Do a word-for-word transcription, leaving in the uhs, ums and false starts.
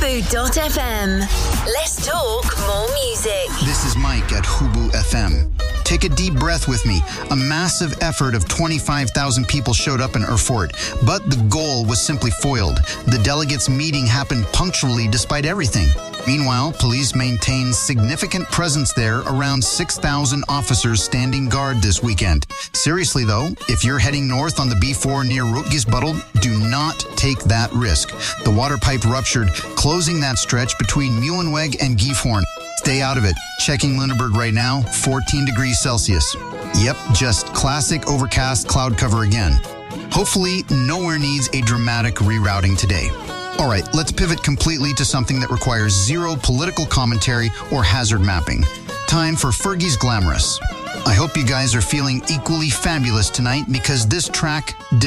Hubu dot F M. Let's talk more music. This is Mike at Hubu F M. Take a deep breath with me. A massive effort of twenty-five thousand people showed up in Erfurt, but the goal was simply foiled. The delegates' meeting happened punctually despite everything. Meanwhile, police maintain significant presence there, around six thousand officers standing guard this weekend. Seriously though, if you're heading north on the B four near Rotgesbüttel, do not take that risk. The water pipe ruptured, closing that stretch between Mühlenweg and Gifhorn. Stay out of it. Checking Lüneburg right now, fourteen degrees Celsius. Yep, just classic overcast cloud cover again. Hopefully, nowhere needs a dramatic rerouting today. All right, let's pivot completely to something that requires zero political commentary or hazard mapping. Time for Fergie's Glamorous. I hope you guys are feeling equally fabulous tonight because this track